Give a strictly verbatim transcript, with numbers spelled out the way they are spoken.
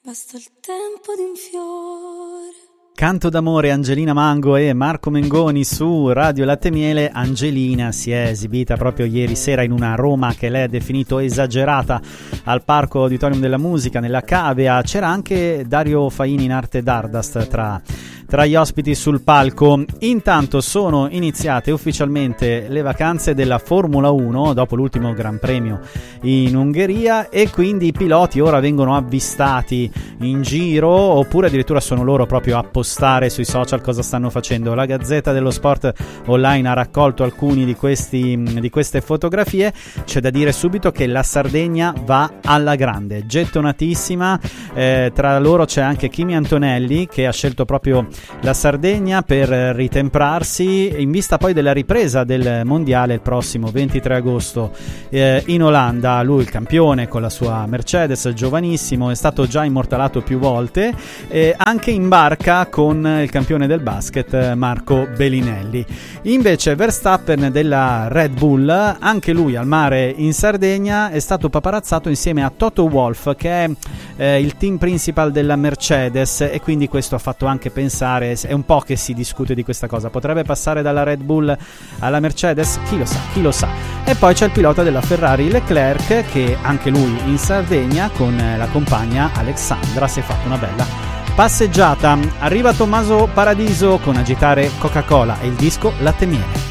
Basta il tempo di un fiore. Canto d'amore, Angelina Mango e Marco Mengoni su Radio Latte Miele. Angelina si è esibita proprio ieri sera in una Roma che lei ha definito esagerata al Parco Auditorium della Musica, nella Cavea. C'era anche Dario Faini in arte d'Ardast tra... tra gli ospiti sul palco. Intanto sono iniziate ufficialmente le vacanze della Formula uno dopo l'ultimo Gran Premio in Ungheria, e quindi i piloti ora vengono avvistati in giro, oppure addirittura sono loro proprio a postare sui social cosa stanno facendo. La Gazzetta dello Sport Online ha raccolto alcuni di questi di queste fotografie. C'è da dire subito che la Sardegna va alla grande, gettonatissima. Eh, tra loro c'è anche Kimi Antonelli, che ha scelto proprio la Sardegna per ritemprarsi in vista poi della ripresa del mondiale il prossimo ventitré agosto eh, in Olanda. Lui, il campione con la sua Mercedes, giovanissimo, è stato già immortalato più volte, eh, anche in barca con il campione del basket Marco Bellinelli. Invece Verstappen della Red Bull, anche lui al mare in Sardegna, è stato paparazzato insieme a Toto Wolff, che è eh, il team principal della Mercedes, e quindi questo ha fatto anche pensare, è un po' che si discute di questa cosa, potrebbe passare dalla Red Bull alla Mercedes, chi lo sa, chi lo sa. E poi c'è il pilota della Ferrari Leclerc, che anche lui in Sardegna con la compagna Alexandra si è fatto una bella passeggiata. Arriva Tommaso Paradiso con Agitare Coca-Cola e il disco Latte Miele.